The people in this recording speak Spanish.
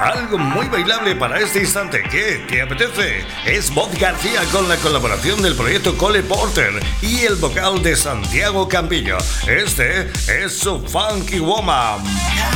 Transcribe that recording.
Algo muy bailable para este instante. ¿Qué te apetece? Es Bob García con la colaboración del proyecto Cole Porter y el vocal de Santiago Campillo. Este es su Funky Woman.